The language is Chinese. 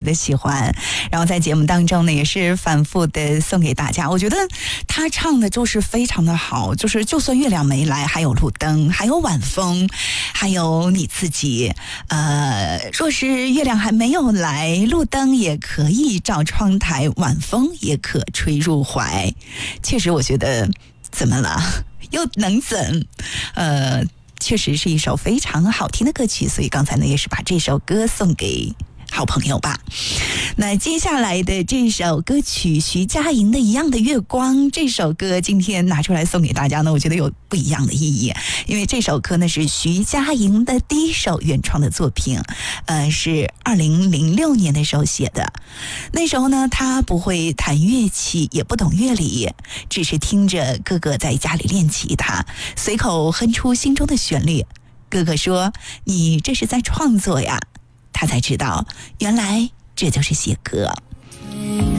的喜欢，然后在节目当中呢也是反复的送给大家。我觉得他唱的就是非常的好，就是就算月亮没来，还有路灯，还有晚风，还有你自己。若是月亮还没有来，路灯也可以照窗台，晚风也可吹入怀。确实我觉得怎么了又能怎确实是一首非常好听的歌曲，所以刚才呢也是把这首歌送给好朋友吧。那接下来的这首歌曲徐佳莹的《一样的月光》，这首歌今天拿出来送给大家呢，我觉得有不一样的意义，因为这首歌呢是徐佳莹的第一首原创的作品，是2006年的时候写的。那时候呢她不会弹乐器，也不懂乐理，只是听着哥哥在家里练吉他，随口哼出心中的旋律。哥哥说：“你这是在创作呀？”他才知道，原来这就是写歌。